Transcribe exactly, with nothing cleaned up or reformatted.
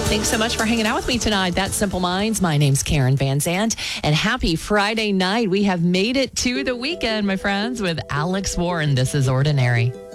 Thanks so much for hanging out with me tonight. That's Simple Minds. My name's Karen Van Zandt, and happy Friday night. We have made it to the weekend, my friends, with Alex Warren. This is Ordinary.